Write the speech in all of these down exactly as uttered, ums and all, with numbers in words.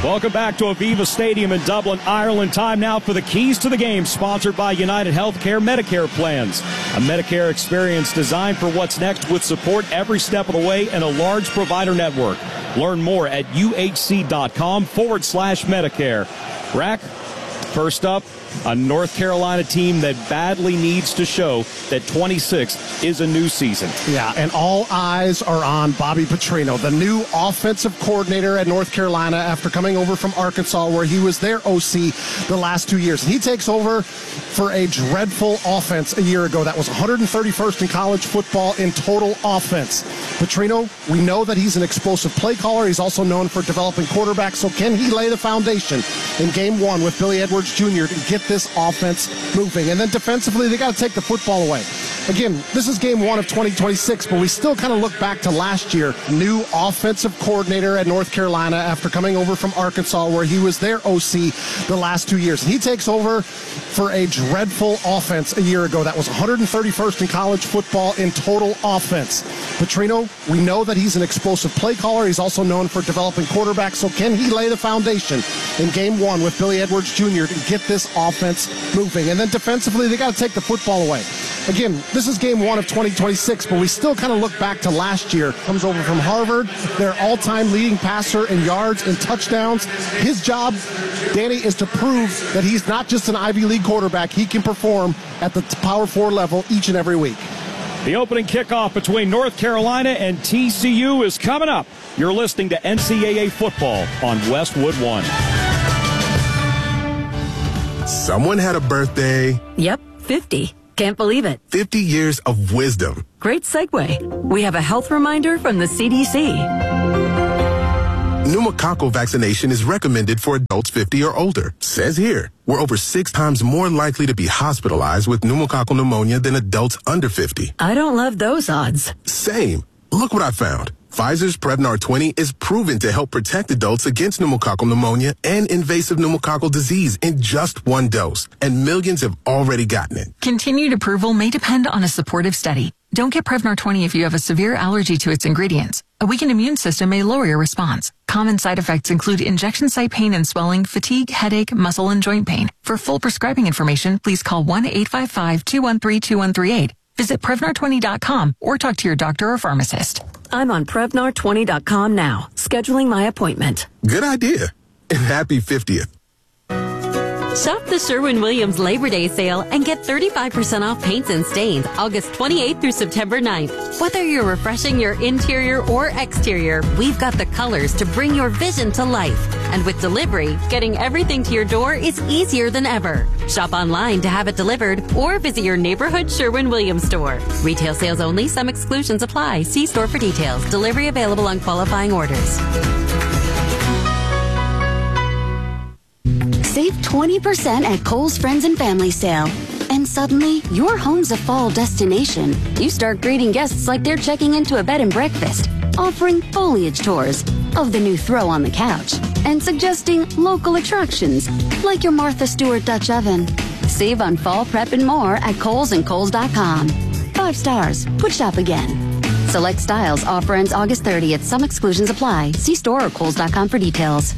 Welcome back to Aviva Stadium in Dublin, Ireland. Time now for the Keys to the Game, sponsored by United Healthcare Medicare Plans. A Medicare experience designed for what's next with support every step of the way and a large provider network. Learn more at uhc.com forward slash Medicare. Rack, first up, a North Carolina team that badly needs to show that twenty-six is a new season. Yeah, and all eyes are on Bobby Petrino, the new offensive coordinator at North Carolina after coming over from Arkansas, where he was their O C the last two years. And he takes over for a dreadful offense a year ago. That was one hundred thirty-first in college football in total offense. Petrino, we know that he's an explosive play caller. He's also known for developing quarterbacks. So can he lay the foundation in game one with Billy Edwards Junior to get this offense moving? And then defensively, they got to take the football away. Again, this is game one of twenty twenty-six, but we still kind of look back to last year. New offensive coordinator at North Carolina after coming over from Arkansas, where he was their O C the last two years. And he takes over for a dreadful offense a year ago. That was one hundred thirty-first in college football in total offense. Petrino, we know that he's an explosive play caller. He's also known for developing quarterbacks. So can he lay the foundation in game one with Billy Edwards Junior to get this offense moving? And then defensively, they got to take the football away. Again, this is game one of twenty twenty-six, but we still kind of look back to last year. Comes over from Harvard, their all-time leading passer in yards and touchdowns. His job, Danny, is to prove that he's not just an Ivy League quarterback. He can perform at the Power Four level each and every week. The opening kickoff between North Carolina and T C U is coming up. You're listening to N C double A Football on Westwood One. Someone had a birthday. Yep, fifty. Can't believe it. fifty years of wisdom. Great segue. We have a health reminder from the C D C. Pneumococcal vaccination is recommended for adults fifty or older. Says here, we're over six times more likely to be hospitalized with pneumococcal pneumonia than adults under fifty. I don't love those odds. Same. Look what I found. Pfizer's Prevnar twenty is proven to help protect adults against pneumococcal pneumonia and invasive pneumococcal disease in just one dose, and millions have already gotten it. Continued approval may depend on a supportive study. Don't get Prevnar twenty if you have a severe allergy to its ingredients. A weakened immune system may lower your response. Common side effects include injection site pain and swelling, fatigue, headache, muscle, and joint pain. For full prescribing information, please call one eight five five, two one three, two one three eight. Visit Prevnar twenty dot com or talk to your doctor or pharmacist. I'm on Prevnar twenty dot com now, scheduling my appointment. Good idea. And happy fiftieth. Shop the Sherwin-Williams Labor Day sale and get thirty-five percent off paints and stains August twenty-eighth through September ninth. Whether you're refreshing your interior or exterior, we've got the colors to bring your vision to life. And with delivery, getting everything to your door is easier than ever. Shop online to have it delivered or visit your neighborhood Sherwin-Williams store. Retail sales only. Some exclusions apply. See store for details. Delivery available on qualifying orders. Save twenty percent at Kohl's Friends and Family Sale. And suddenly, your home's a fall destination. You start greeting guests like they're checking into a bed and breakfast, offering foliage tours of the new throw on the couch, and suggesting local attractions like your Martha Stewart Dutch oven. Save on fall prep and more at Kohl's and Kohl's dot com. Five stars. Put shop again. Select styles. Offer ends August thirtieth. Some exclusions apply. See store or Kohl's dot com for details.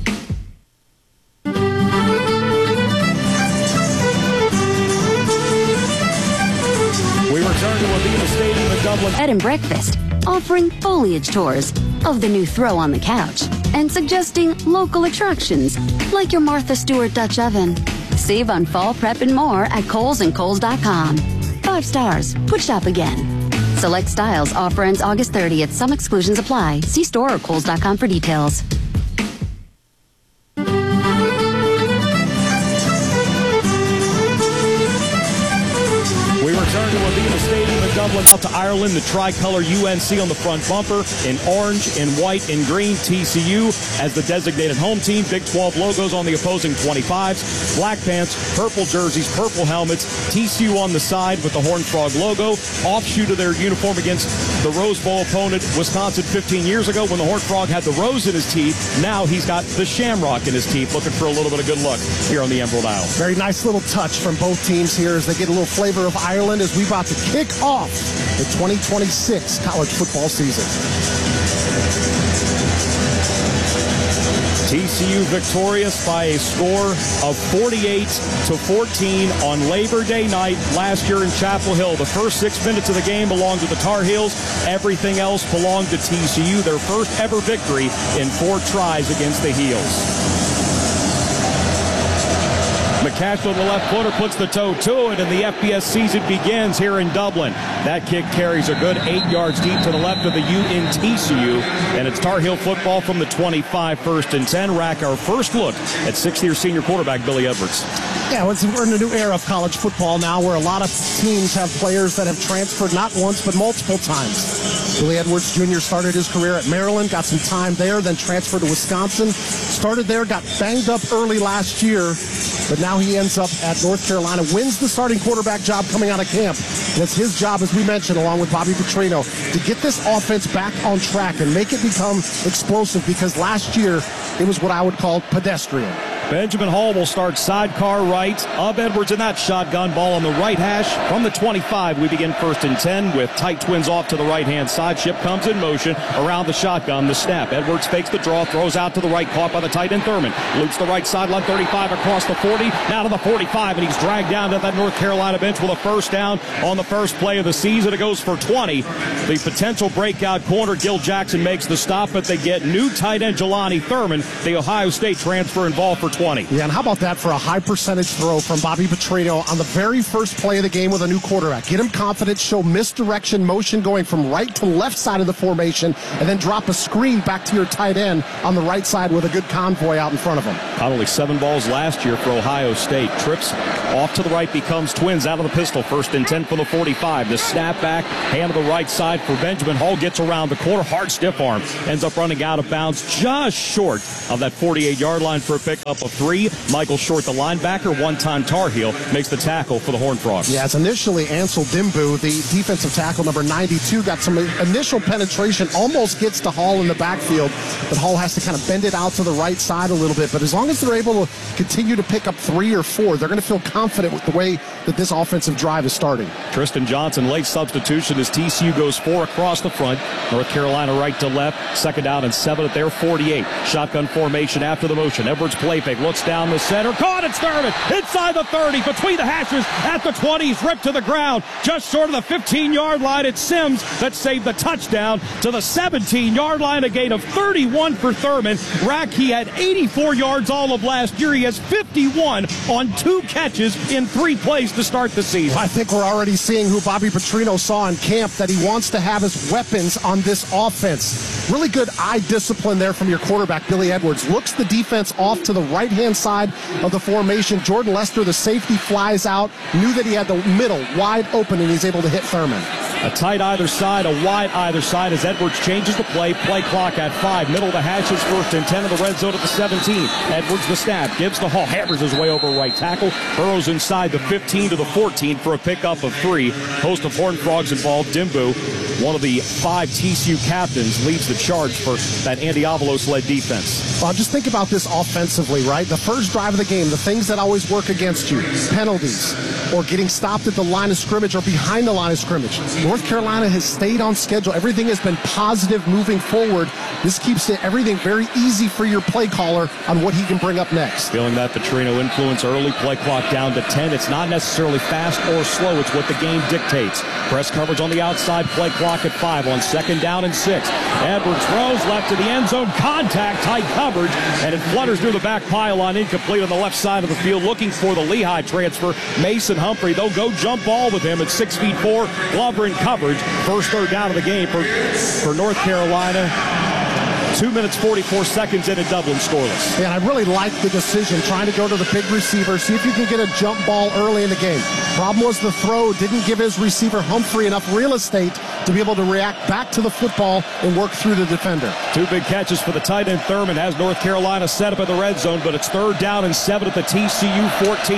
Return to Aviva Stadium in Dublin. Bed and breakfast, offering foliage tours of the new throw on the couch, and suggesting local attractions like your Martha Stewart Dutch oven. Save on fall prep and more at Kohl's and Kohl's dot com. Five stars. Put shop again. Select styles. Offer ends August thirtieth. Some exclusions apply. See store or Kohl's dot com for details. Return to Aviva Stadium in Dublin. Out to Ireland, the tricolour U N C on the front bumper. In orange, in white, in green, T C U as the designated home team. Big twelve logos on the opposing twenty-fives. Black pants, purple jerseys, purple helmets. T C U on the side with the Horned Frog logo. Offshoot of their uniform against the Rose Bowl opponent, Wisconsin, fifteen years ago when the Horned Frog had the rose in his teeth. Now he's got the shamrock in his teeth, looking for a little bit of good luck here on the Emerald Isle. Very nice little touch from both teams here as they get a little flavor of Ireland as we about to kick off the twenty twenty-six college football season. T C U victorious by a score of forty-eight to fourteen on Labor Day night last year in Chapel Hill. The first six minutes of the game belonged to the Tar Heels. Everything else belonged to T C U. Their first ever victory in four tries against the Heels. McCash on the left footer puts the toe to it, and the F B S season begins here in Dublin. That kick carries a good eight yards deep to the left of the U in T C U, and it's Tar Heel football from the twenty-five, first and ten. Rack, our first look at sixth-year senior quarterback Billy Edwards. Yeah, we're in a new era of college football now where a lot of teams have players that have transferred not once but multiple times. Billy Edwards Junior started his career at Maryland, got some time there, then transferred to Wisconsin. Started there, got banged up early last year, but now he ends up at North Carolina, wins the starting quarterback job coming out of camp. And it's his job, as we mentioned, along with Bobby Petrino, to get this offense back on track and make it become explosive, because last year it was what I would call pedestrian. Benjamin Hall will start sidecar right of Edwards in that shotgun ball on the right hash. From the twenty-five, we begin first and ten with tight twins off to the right-hand side. Ship comes in motion around the shotgun, the snap. Edwards fakes the draw, throws out to the right, caught by the tight end Thurman. Loops the right sideline, thirty-five across the forty, now to the forty-five, and he's dragged down to that North Carolina bench with a first down on the first play of the season. It goes for twenty. The potential breakout corner, Gil Jackson, makes the stop, but they get new tight end Jelani Thurman, the Ohio State transfer, involved for twenty. Yeah, and how about that for a high percentage throw from Bobby Petrino on the very first play of the game with a new quarterback? Get him confidence, show misdirection motion going from right to left side of the formation, and then drop a screen back to your tight end on the right side with a good convoy out in front of him. Not only seven balls last year for Ohio State. Trips off to the right, becomes twins out of the pistol. First and ten for the forty-five. The snap back, hand to the right side for Benjamin Hall. Gets around the corner, hard stiff arm. Ends up running out of bounds just short of that forty-eight-yard line for a pickup of three. Michael Short, the linebacker, one-time Tar Heel, makes the tackle for the Horned Frogs. Yeah, it's initially Ansel Dimbu, the defensive tackle, number ninety-two, got some initial penetration, almost gets to Hall in the backfield, but Hall has to kind of bend it out to the right side a little bit. But as long as they're able to continue to pick up three or four, they're going to feel confident with the way that this offensive drive is starting. Tristan Johnson, late substitution as T C U goes four across the front. North Carolina right to left, second down and seven at their forty-eight. Shotgun formation after the motion. Edwards play fake, looks down the center, caught it, Thurman inside the thirty, between the hashes at the twenty, he's ripped to the ground, just short of the fifteen-yard line. It's Sims that saved the touchdown to the seventeen-yard line, a gain of thirty-one for Thurman. Rack, he had eighty-four yards all of last year. He has fifty-one on two catches in three plays to start the season. I think we're already seeing who Bobby Petrino saw in camp that he wants to have as weapons on this offense. Really good eye discipline there from your quarterback, Billy Edwards. Looks the defense off to the right-hand side of the formation. Jordan Lester, the safety, flies out, knew that he had the middle wide open, and he's able to hit Thurman. A tight either side, a wide either side as Edwards changes the play. Play clock at five. Middle of the hashes, first and ten of the red zone at the seventeen. Edwards the snap, gives the Hall, hammers his way over right tackle, burrows inside the fifteen to the fourteen for a pickup of three. Host of Horned Frogs involved. Dimbu, one of the five T C U captains, leads the charge for that Andy Avalos-led defense. Well, just think about this offensively, right? The first drive of the game, the things that always work against you, penalties, or getting stopped at the line of scrimmage or behind the line of scrimmage. North Carolina has stayed on schedule. Everything has been positive moving forward. This keeps it, everything very easy for your play caller on what he can bring up next. Feeling that Petrino influence early, play clock down to ten. It's not necessarily fast or slow. It's what the game dictates. Press coverage on the outside, play clock at five on second down and six. Edwards throws left to the end zone, contact, tight coverage, and it flutters through the back pylon, incomplete on the left side of the field. Looking for the Lehigh transfer, Mason Humphrey. They'll go jump ball with him at six feet four. Glover in coverage. First third down of the game for, for North Carolina. Two minutes, forty-four seconds in at Dublin, scoreless. Yeah, and I really like the decision, trying to go to the big receiver, see if you can get a jump ball early in the game. Problem was the throw didn't give his receiver Humphrey enough real estate to be able to react back to the football and work through the defender. Two big catches for the tight end Thurman. Has North Carolina set up in the red zone, but it's third down and seven at the T C U fourteen.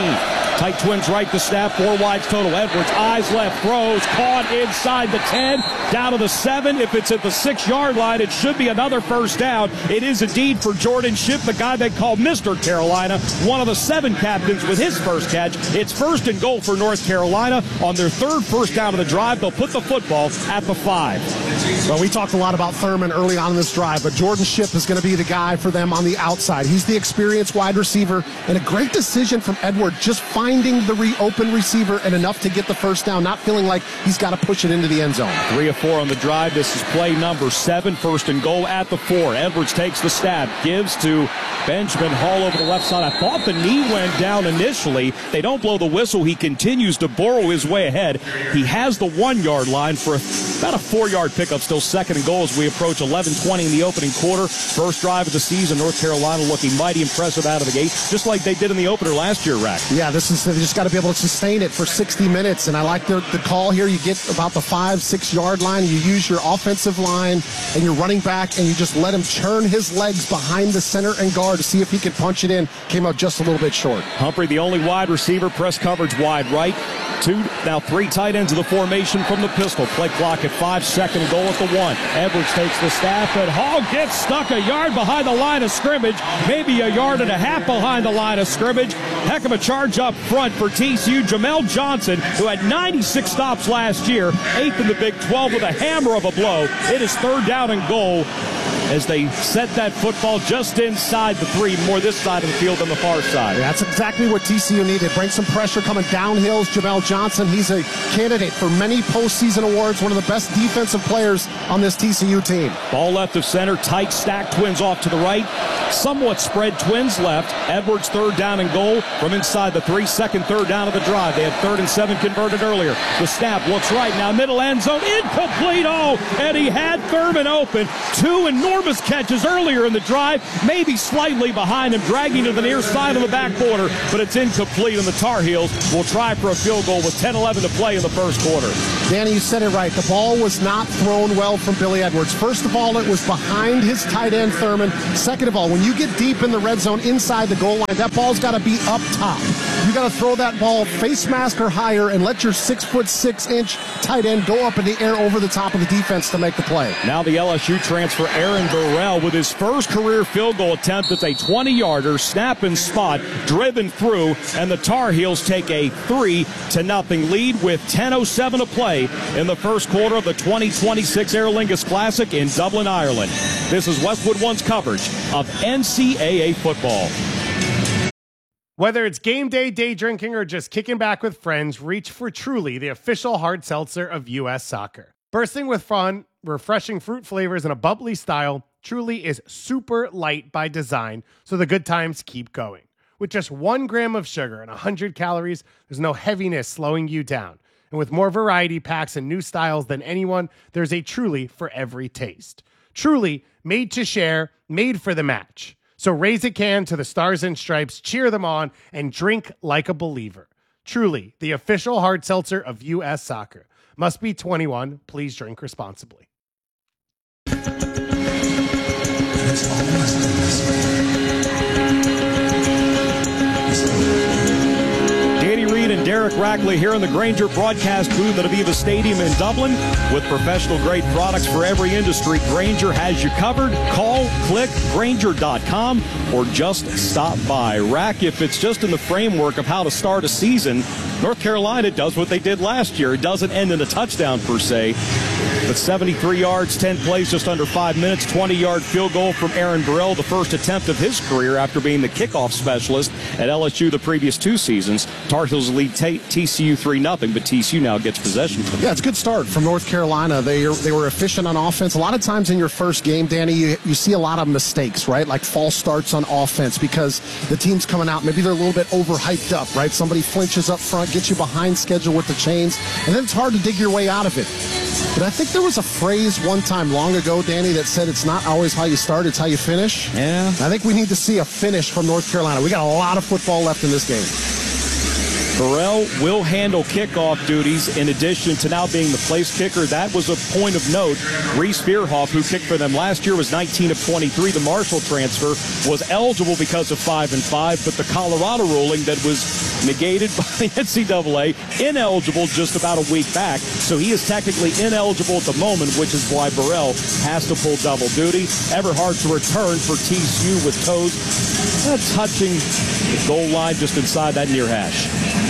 Tight twins right to snap, four wides total. Edwards, eyes left, throws, caught inside the ten, down to the seven. If it's at the six-yard line, it should be another first down. It is indeed for Jordan Shipp, the guy they call Mister Carolina, one of the seven captains with his first catch. It's first and goal for North Carolina. On their third first down of the drive, they'll put the football at the five. Well, we talked a lot about Thurman early on in this drive, but Jordan Shipp is going to be the guy for them on the outside. He's the experienced wide receiver, and a great decision from Edward, just finding the re-open receiver and enough to get the first down, not feeling like he's got to push it into the end zone. Three of four on the drive. This is play number seven. First and goal at the four. Edwards takes the stab, gives to Benjamin Hall over the left side. I thought the knee went down initially. They don't blow the whistle. He continues to burrow his way ahead. He has the one-yard line for about a four-yard pickup. Still second and goal as we approach eleven twenty in the opening quarter. First drive of the season. North Carolina looking mighty impressive out of the gate, just like they did in the opener last year, Rack. Yeah, this is, they just got to be able to sustain it for sixty minutes, and I like the, the call here. You get about the five, six-yard line. You use your offensive line and your running back, and you just let him turn his legs behind the center and guard to see if he can punch it in. Came out just a little bit short. Humphrey, the only wide receiver, press coverage wide right. Two, now three tight ends of the formation from the pistol. Play clock at five, second goal at the one. Edwards takes the snap, and Hall gets stuck a yard behind the line of scrimmage, maybe a yard and a half behind the line of scrimmage. Heck of a charge up front for T C U. Jamel Johnson, who had ninety-six stops last year, eighth in the Big twelve with a hammer of a blow. It is third down and goal as they set that football just inside the three, more this side of the field than the far side. Yeah, that's exactly what T C U needed. Bring some pressure coming downhill. Jamel Johnson, he's a candidate for many postseason awards, one of the best defensive players on this T C U team. Ball left of center, tight stack twins off to the right, somewhat spread twins left. Edwards third down and goal from inside the three, second third down of the drive. They had third and seven converted earlier. The snap looks right now, middle end zone, incomplete. Oh, and he had Thurman open. Two enormous catches earlier in the drive, maybe slightly behind him, dragging to the near side of the back border, but it's incomplete, and the Tar Heels will try for a field goal with ten eleven to play in the first quarter. Danny, you said it right. The ball was not thrown well from Billy Edwards. First of all, it was behind his tight end, Thurman. Second of all, when you get deep in the red zone inside the goal line, that ball's got to be up top. You got to throw that ball face mask or higher and let your six foot six inch tight end go up in the air over the top of the defense to make the play. Now the L S U transfer Aaron Burrell with his first career field goal attempt. It's a twenty-yarder, snap and spot, driven through, and the Tar Heels take a three to nothing lead with ten oh seven to play in the first quarter of the twenty twenty-six Aer Lingus Classic in Dublin, Ireland. This is Westwood One's coverage of N C double A football. Whether it's game day, day drinking, or just kicking back with friends, reach for Truly, the official hard seltzer of U S Soccer. Bursting with fun, refreshing fruit flavors, and a bubbly style, Truly is super light by design, so the good times keep going. With just one gram of sugar and one hundred calories, there's no heaviness slowing you down. And with more variety packs and new styles than anyone, there's a Truly for every taste. Truly, made to share, made for the match. So raise a can to the Stars and Stripes, cheer them on, and drink like a believer. Truly, the official hard seltzer of U S Soccer. Must be twenty-one. Please drink responsibly. Danny Reed and Derek Rackley here in the Grainger broadcast booth at Aviva Stadium in Dublin. With professional-grade products for every industry, Grainger has you covered. Call, click, Grainger dot com, or just stop by. Rack, if it's just in the framework of how to start a season, North Carolina does what they did last year. It doesn't end in a touchdown per se, but seventy-three yards, ten plays, just under five minutes, twenty-yard field goal from Aaron Burrell, the first attempt of his career after being the kickoff specialist at L S U the previous two seasons. Tar Heels lead T C U three nothing, but T C U now gets possession. Yeah, it's a good start from North Carolina. They they were efficient on offense. A lot of times in your first game, Danny, you, you see a lot of mistakes, right? Like false starts on offense because the team's coming out. Maybe they're a little bit overhyped up, right? Somebody flinches up front, gets you behind schedule with the chains, and then it's hard to dig your way out of it. But I think there was a phrase one time long ago, Danny, that said it's not always how you start, it's how you finish. Yeah. I think we need to see a finish from North Carolina. We got a lot of football left in this game. Burrell will handle kickoff duties in addition to now being the place kicker. That was a point of note. Reese Bierhoff, who kicked for them last year, was nineteen of twenty-three. The Marshall transfer was eligible because of five and five, but the Colorado ruling that was negated by the N C double A, ineligible just about a week back. So he is technically ineligible at the moment, which is why Burrell has to pull double duty. Everhart to return for T C U with toes uh, touching the goal line just inside that near hash.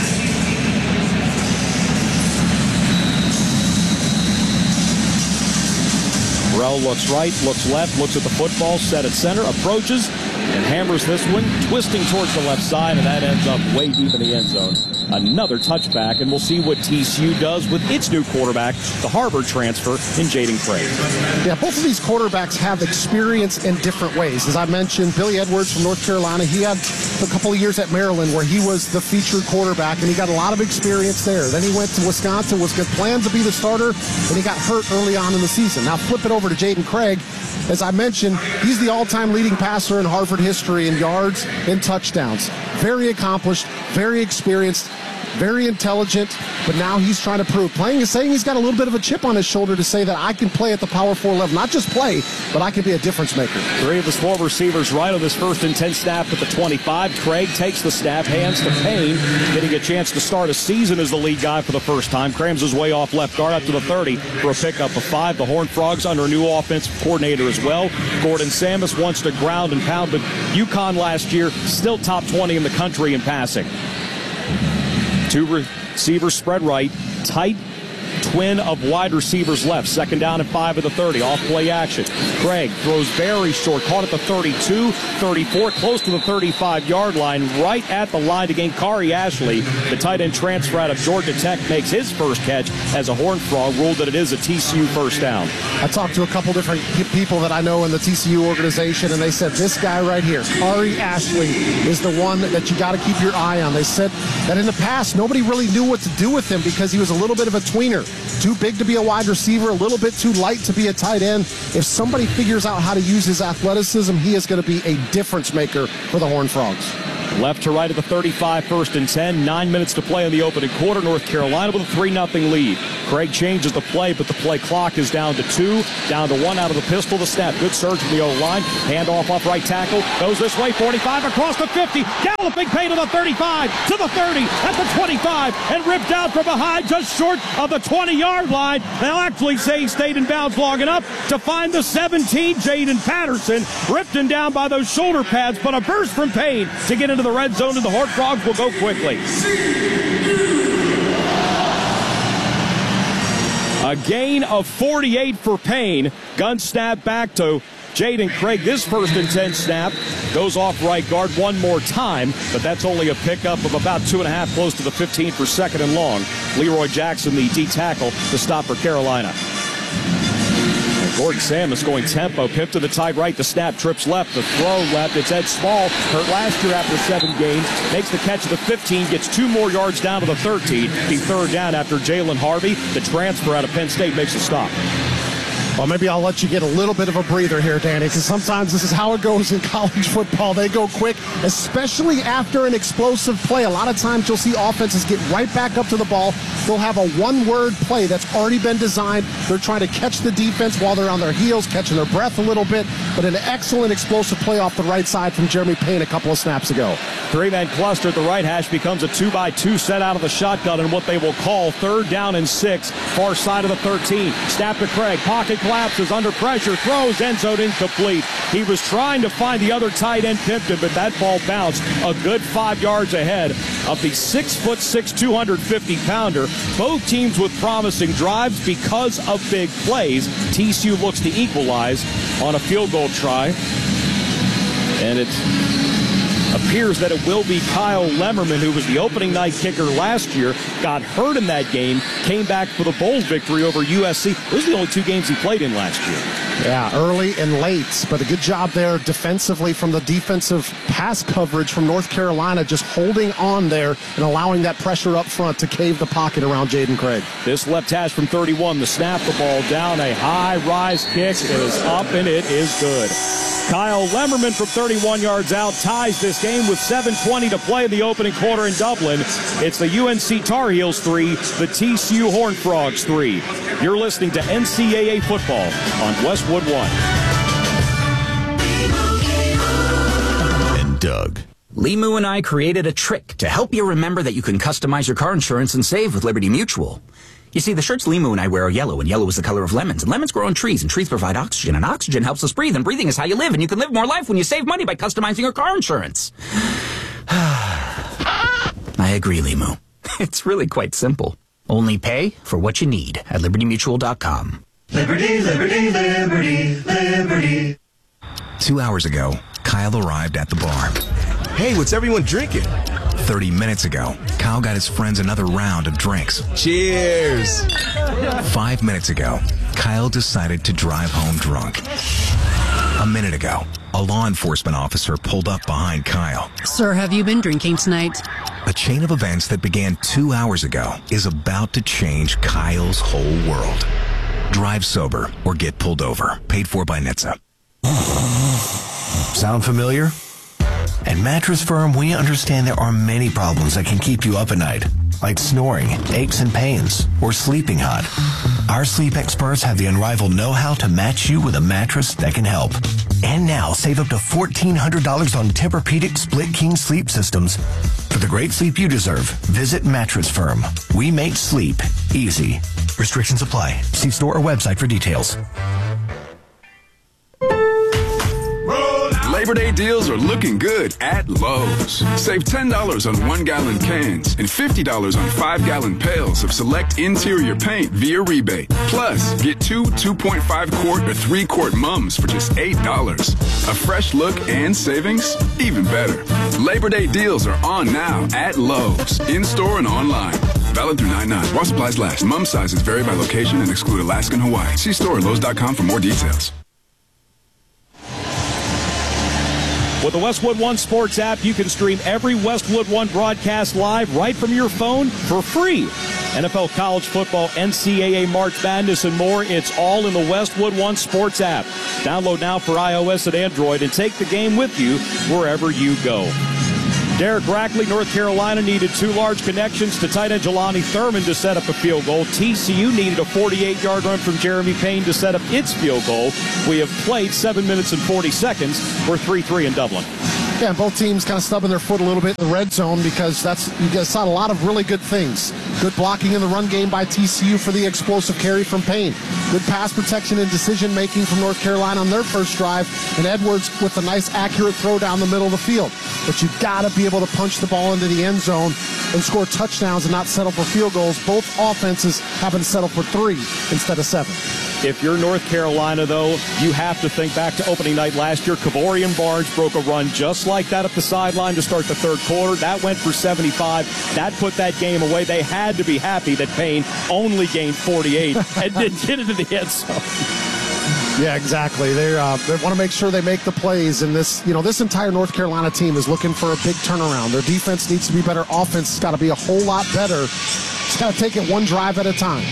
Burrell looks right, looks left, looks at the football, set at center, approaches, and hammers this one, twisting towards the left side, and that ends up way deep in the end zone. Another touchback, and we'll see what T C U does with its new quarterback, the Harvard transfer in Jaden Craig. Yeah, both of these quarterbacks have experience in different ways. As I mentioned, Billy Edwards from North Carolina, he had a couple of years at Maryland where he was the featured quarterback, and he got a lot of experience there. Then he went to Wisconsin, was good planned to be the starter, and he got hurt early on in the season. Now flip it over to Jaden Craig. As I mentioned, he's the all-time leading passer in Harvard history in yards and touchdowns. Very accomplished, very experienced, very intelligent, but now he's trying to prove. Playing is saying he's got a little bit of a chip on his shoulder to say that I can play at the Power Four level. Not just play, but I can be a difference maker. Three of his four receivers right on this first and ten snap at the twenty-five. Craig takes the snap, hands to Payne, getting a chance to start a season as the lead guy for the first time. Crams his way off left guard up to the thirty for a pickup of five. The Horned Frogs under a new offensive coordinator as well. Gordon Samus wants to ground and pound, but UConn last year still top twenty in the country in passing. Two receivers spread right, tight twin of wide receivers left. Second down and five at the thirty. Off play action. Craig throws very short. Caught at the thirty-two, thirty-four, close to the thirty-five-yard line, right at the line to gain Kari Ashley. The tight end transfer out of Georgia Tech makes his first catch as a Horned Frog, ruled that it is a T C U first down. I talked to a couple different people that I know in the T C U organization, and they said this guy right here, Kari Ashley, is the one that you got to keep your eye on. They said that in the past, nobody really knew what to do with him because he was a little bit of a tweener. Too big to be a wide receiver, a little bit too light to be a tight end. If somebody figures out how to use his athleticism, he is going to be a difference maker for the Horned Frogs. Left to right at the thirty-five, first and ten. Nine minutes to play in the opening quarter. North Carolina with a three nothing lead. Craig changes the play, but the play clock is down to two. Down to one out of the pistol. The snap. Good surge from the O-line. Handoff off right tackle. Goes this way. forty-five across the fifty. Galloping Payne to the thirty-five. To the thirty. At the twenty-five. And ripped out from behind just short of the twenty-yard line. They'll actually say he stayed in bounds long enough to find the seventeen. Jaden Patterson ripped him down by those shoulder pads, but a burst from Payne to get into the red zone, and the Horned Frogs will go quickly. A gain of forty-eight for Payne. Gun snap back to Jaden Craig. This first and ten snap goes off right guard one more time, but that's only a pickup of about two and a half, close to the fifteen for second and long. Leroy Jackson, the D tackle, to stop for Carolina. Gordon Samus going tempo, pip to the tight right, the snap, trips left, the throw left. It's Ed Small, hurt last year after seven games, makes the catch at the fifteen, gets two more yards down to the thirteen. The third down after Jalen Harvey, the transfer out of Penn State, makes a stop. Well, maybe I'll let you get a little bit of a breather here, Danny, because sometimes this is how it goes in college football. They go quick, especially after an explosive play. A lot of times you'll see offenses get right back up to the ball. They'll have a one-word play that's already been designed. They're trying to catch the defense while they're on their heels, catching their breath a little bit, but an excellent explosive play off the right side from Jeremy Payne a couple of snaps ago. Three-man cluster at the right hash becomes a two-by-two set out of the shotgun and what they will call third down and six, far side of the thirteen. Snap to Craig, pocket collapses, under pressure, throws, end zone incomplete. He was trying to find the other tight end, Pimpton, but that ball bounced a good five yards ahead of the six foot six, two hundred fifty pounder. Both teams with promising drives because of big plays. T C U looks to equalize on a field goal try, and it appears that it will be Kyle Lemmerman, who was the opening night kicker last year, got hurt in that game, came back for the Bulls victory over U S C. Those are the only two games he played in last year. Yeah, early and late, but a good job there defensively from the defensive pass coverage from North Carolina, just holding on there and allowing that pressure up front to cave the pocket around Jaden Craig. This left hash from thirty-one, the snap, the ball down, a high rise kick. It is up and it is good. Kyle Lemmerman from thirty-one yards out ties this game with seven twenty to play in the opening quarter in Dublin. It's the U N C Tar Heels three, the T C U Horned Frogs three. You're listening to N C double A football on Westwood One. And Doug. Limu and I created a trick to help you remember that you can customize your car insurance and save with Liberty Mutual. You see, the shirts Limu and I wear are yellow, and yellow is the color of lemons, and lemons grow on trees, and trees provide oxygen, and oxygen helps us breathe, and breathing is how you live, and you can live more life when you save money by customizing your car insurance. I agree, Limu. It's really quite simple. Only pay for what you need at liberty mutual dot com. Liberty, liberty, liberty, liberty. Two hours ago, Kyle arrived at the bar. Hey, what's everyone drinking? Thirty minutes ago, Kyle got his friends another round of drinks. Cheers! Five minutes ago, Kyle decided to drive home drunk. A minute ago, a law enforcement officer pulled up behind Kyle. Sir, have you been drinking tonight? A chain of events that began two hours ago is about to change Kyle's whole world. Drive sober or get pulled over. Paid for by N H T S A. Sound familiar? At Mattress Firm, we understand there are many problems that can keep you up at night, like snoring, aches and pains, or sleeping hot. Our sleep experts have the unrivaled know-how to match you with a mattress that can help. And now, save up to fourteen hundred dollars on Tempur-Pedic Split King sleep systems. For the great sleep you deserve, visit Mattress Firm. We make sleep easy. Restrictions apply. See store or website for details. Labor Day deals are looking good at Lowe's. Save ten dollars on one-gallon cans and fifty dollars on five-gallon pails of select interior paint via rebate. Plus, get two two point five quart or three quart mums for just eight dollars. A fresh look and savings? Even better. Labor Day deals are on now at Lowe's, in-store and online. Valid through nine nine. While supplies last. Mum sizes vary by location and exclude Alaska and Hawaii. See store at lowes dot com for more details. With the Westwood One Sports app, you can stream every Westwood One broadcast live right from your phone for free. N F L, college football, N C double A March Madness, and more. It's all in the Westwood One Sports app. Download now for iOS and Android and take the game with you wherever you go. Derek Rackley, North Carolina, needed two large connections to tight end Jelani Thurman to set up a field goal. T C U needed a forty-eight-yard run from Jeremy Payne to set up its field goal. We have played seven minutes and forty seconds. We're three three in Dublin. Yeah, both teams kind of stubbing their foot a little bit in the red zone because that's you guys saw a lot of really good things. Good blocking in the run game by T C U for the explosive carry from Payne. Good pass protection and decision-making from North Carolina on their first drive. And Edwards with a nice, accurate throw down the middle of the field. But you've got to be able to punch the ball into the end zone and score touchdowns and not settle for field goals. Both offenses happen to settle for three instead of seven. If you're North Carolina, though, you have to think back to opening night last year. Kavorian Barnes broke a run just like that up the sideline to start the third quarter. That went for seventy-five. That put that game away. They had to be happy that Payne only gained forty-eight and didn't get into the end zone. Yeah, exactly. They uh, they want to make sure they make the plays, and this, you know, this entire North Carolina team is looking for a big turnaround. Their defense needs to be better. Offense has got to be a whole lot better. It's got to take it one drive at a time.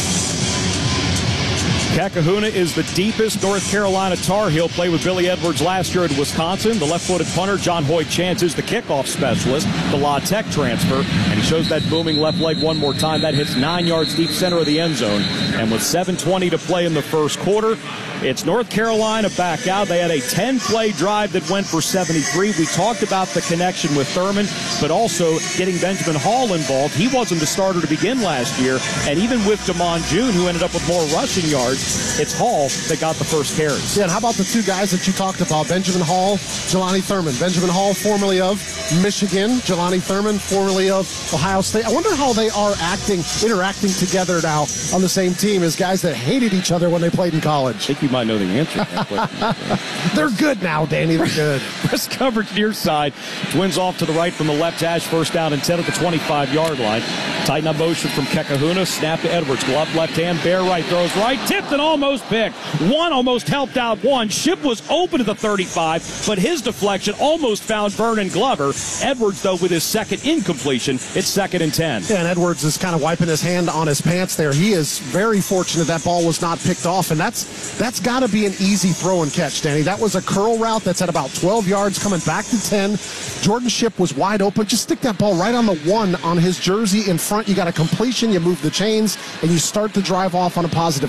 Kakahuna is the deepest North Carolina Tar Heel. Played with Billy Edwards last year at Wisconsin. The left-footed punter, John Hoyt Chance, is the kickoff specialist, the La Tech transfer, and he shows that booming left leg one more time. That hits nine yards deep center of the end zone. And with seven twenty to play in the first quarter, it's North Carolina back out. They had a ten-play drive that went for seventy-three. We talked about the connection with Thurman, but also getting Benjamin Hall involved. He wasn't the starter to begin last year, and even with Damon June, who ended up with more rushing yards, it's Hall that got the first carries. Yeah, and how about the two guys that you talked about, Benjamin Hall, Jelani Thurman. Benjamin Hall, formerly of Michigan. Jelani Thurman, formerly of Ohio State. I wonder how they are acting, interacting together now on the same team as guys that hated each other when they played in college. I think you might know the answer to that question. They're good now, Danny. They're good. Press coverage near side. Twins off to the right from the left hash. First down and ten at the twenty-five-yard line. Tighten up motion from Kakahuna. Snap to Edwards. Glove left hand. Bear right. Throws right. Tipped and almost picked. One almost helped out one. Ship was open to the thirty-five, but his deflection almost found Vernon Glover. Edwards, though, with his second incompletion. It's second and ten. Yeah, and Edwards is kind of wiping his hand on his pants there. He is very fortunate that ball was not picked off, and that's that's got to be an easy throw and catch, Danny. That was a curl route that's at about twelve yards coming back to ten. Jordan Ship was wide open. Just stick that ball right on the one on his jersey in front. You got a completion, you move the chains, and you start the drive off on a positive note.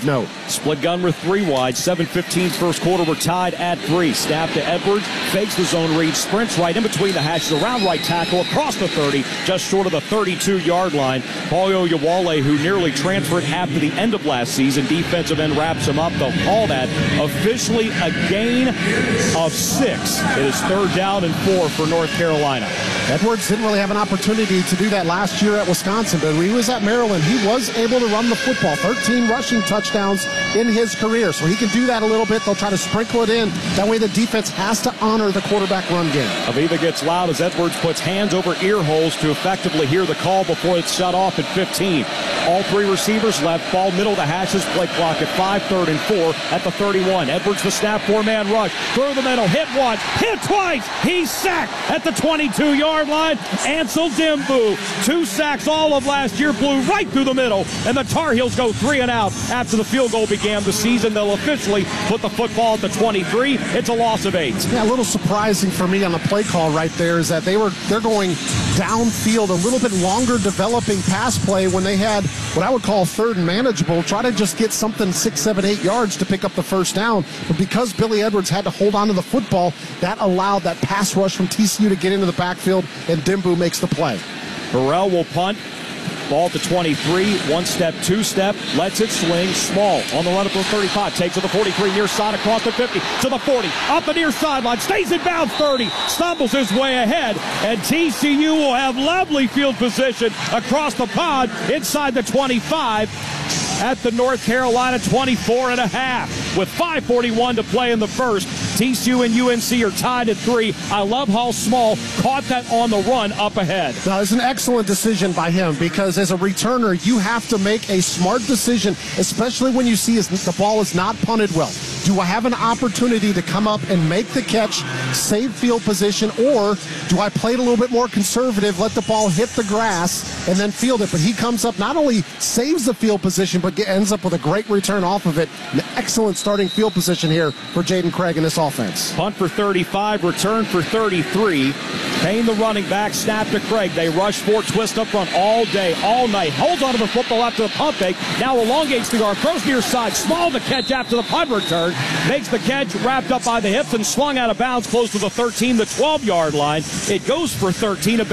Split gun with three wide. seven fifteen first quarter. We're tied at three. Snap to Edwards. Fakes the zone read. Sprints right in between the hashes. Around right tackle. Across the thirty. Just short of the thirty-two-yard line. Paul Oyewale, who nearly transferred after the end of last season. Defensive end wraps him up. They'll call that officially a gain of six. It is third down and four for North Carolina. Edwards didn't really have an opportunity to do that last year at Wisconsin, but when he was at Maryland, he was able to run the football. thirteen rushing touchdowns in his career, so he can do that a little bit. They'll try to sprinkle it in. That way the defense has to honor the quarterback run game. Aviva gets loud as Edwards puts hands over ear holes to effectively hear the call before it's shut off at fifteen. All three receivers left. Ball middle of the hashes. Play clock at five, third and four at the thirty-one. Edwards the snap, four-man rush. Through the middle. Hit once. Hit twice. He's sacked at the twenty-two-yard line. Ansel Dembu. Two sacks all of last year. Blew right through the middle. And the Tar Heels go three and out after the field goal began the season. They'll officially put the football at the twenty-three. It's a loss of eight. Yeah, a little surprising for me on the play call right there is that they were they're going downfield, a little bit longer developing pass play when they had what I would call third and manageable. Try to just get something six, seven, eight yards to pick up the first down. But because Billy Edwards had to hold on to the football, that allowed that pass rush from T C U to get into the backfield, and Dembu makes the play. Burrell will punt. Ball to twenty-three, one step, two step, lets it swing. Small on the run up to the thirty-five, takes to the forty-three, near side across the fifty, to the forty, up the near sideline, stays in bounds thirty, stumbles his way ahead, and T C U will have lovely field position across the pond inside the twenty-five at the North Carolina twenty-four and a half. With five forty-one to play in the first, T C U and U N C are tied at three. I love how Small caught that on the run up ahead. Now, it's an excellent decision by him because as a returner, you have to make a smart decision, especially when you see the ball is not punted well. Do I have an opportunity to come up and make the catch, save field position, or do I play it a little bit more conservative, let the ball hit the grass, and then field it? But he comes up, not only saves the field position, but ends up with a great return off of it. An excellent starting field position here for Jaden Craig in this offense. Punt for thirty-five, return for thirty-three. Payne the running back, snap to Craig. They rush four, twist up front all day, all night. Holds onto the football after the pump fake. Now elongates the guard, throws near side. Small to catch after the punt return. Makes the catch, wrapped up by the hips and swung out of bounds close to the thirteen, the twelve-yard line. It goes for thirteen.